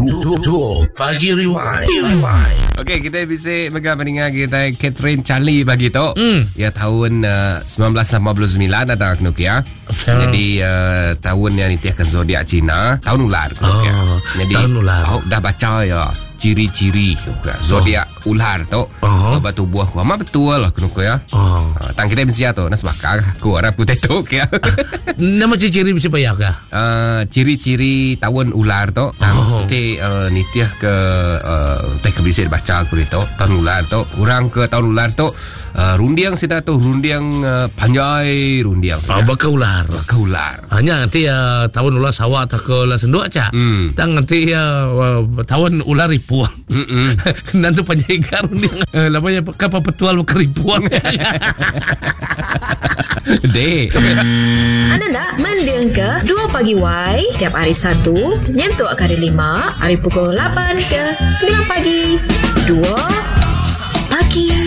Pagi Rewind. Okey, kita bisa mendengar kita Catherine Charlie bagi tu. Ya tahun 1989 ada Nokia. Jadi tahun yang ditiakan zodiak Cina, tahun ular Nokia. Jadi tahun ular. Dah baca ya ciri-ciri zodiak ular tu. Batu buah kuama betul lah Nokia. Tang kita mesti tu nas bakar ku arab ku tetok ya. Nama ciri-ciri bisa payah kah? Ciri-ciri tahun ular tu. Nanti nitiah ke teh bisa baca aku itu tahun ular tu. Orang ke tahun ular tu rundiang sida tu rundiang panjai rundiang. Bakal ular. Bakal ular. Hanya nanti tahun ular sawah tak ke ular senduk aja. Tang nanti tahun ular ripuang. Nanti panjai rundiang. Lamanya kapal petual keripuang. Dek. Anda nak mendeng ke 2 Pagi Y tiap hari Sabtu, nyentuk hari 5, hari pukul 8 ke 9 pagi. 2